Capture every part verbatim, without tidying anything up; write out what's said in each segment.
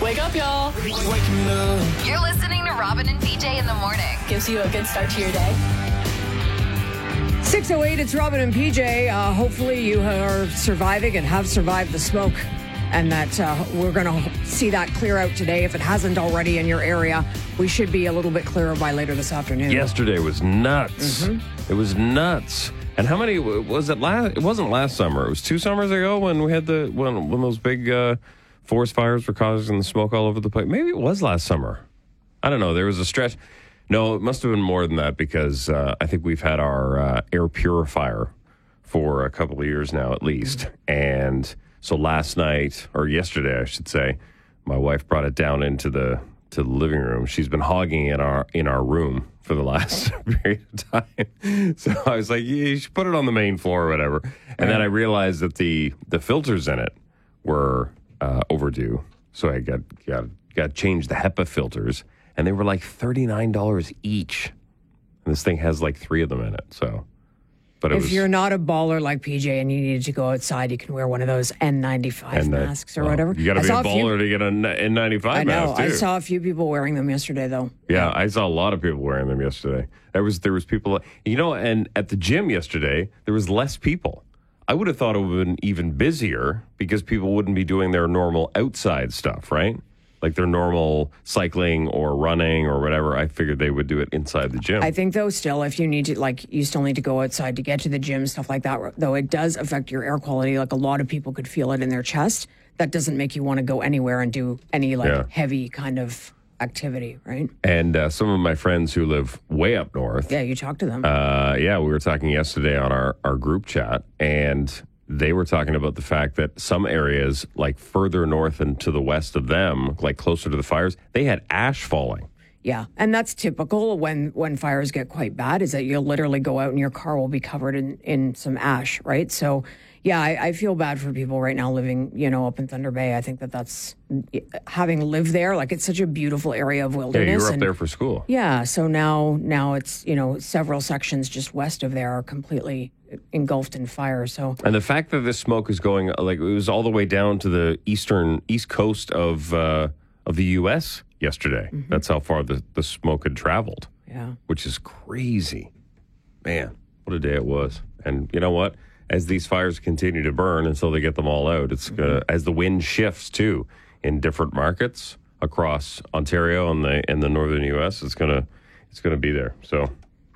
Wake up, y'all. You're listening to Robin and B J in the morning. Gives you a good start to your day. six oh eight, it's Robin and P J. Uh, hopefully you are surviving and have survived the smoke, and that uh, we're going to see that clear out today. If it hasn't already in your area, we should be a little bit clearer by later this afternoon. Yesterday was nuts. Mm-hmm. It was nuts. And how many was it last? It wasn't last summer. It was two summers ago when we had the when when those big uh, forest fires were causing the smoke all over the place. Maybe it was last summer. I don't know. There was a stretch. No, it must have been more than that because uh, I think we've had our uh, air purifier for a couple of years now at least. And so last night, or yesterday, I should say, my wife brought it down into the to the living room. She's been hogging it our in our room for the last period of time. So I was like, yeah, you should put it on the main floor or whatever. And then I realized that the the filters in it were uh, overdue. So I got got got changed the HEPA filters. And they were like thirty-nine dollars each. And this thing has like three of them in it. So, but it if was, you're not a baller like P J and you needed to go outside, you can wear one of those N ninety-five and, uh, masks or well, whatever. You got to be a a baller few, to get an N ninety-five I know. mask, too. I saw a few people wearing them yesterday, though. Yeah, I saw a lot of people wearing them yesterday. There was there was people, you know, and at the gym yesterday, there was less people. I would have thought it would have been even busier because people wouldn't be doing their normal outside stuff, right? Like their normal cycling or running or whatever. I figured they would do it inside the gym. I think, though, still, if you need to, like, you still need to go outside to get to the gym, stuff like that, though it does affect your air quality. Like, a lot of people could feel it in their chest. That doesn't make you want to go anywhere and do any, like, Yeah. heavy kind of activity, right? And uh, some of my friends who live way up north. Yeah, you talk to them. Uh, yeah, we were talking yesterday on our, our group chat, and they were talking about the fact that some areas, like further north and to the west of them, like closer to the fires, they had ash falling. Yeah, and that's typical when, when fires get quite bad, is that you'll literally go out and your car will be covered in, in some ash, right? So, yeah, I, I feel bad for people right now living, you know, up in Thunder Bay. I think that that's, having lived there, like, it's such a beautiful area of wilderness. Yeah, you were up and, there for school. Yeah, so now now it's, you know, several sections just west of there are completely engulfed in fire. So, And the fact that this smoke is going, like, it was all the way down to the eastern, east coast of uh, of the U S yesterday. Mm-hmm. That's how far the, the smoke had traveled. Yeah. Which is crazy. Man, what a day it was. And you know what? As these fires continue to burn until they get them all out, it's mm-hmm. gonna, as the wind shifts too in different markets across Ontario and the in the northern U S, it's gonna it's gonna be there. So,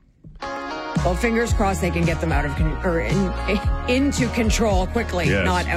well, fingers crossed they can get them out of con- or in, into control quickly, yes. not out.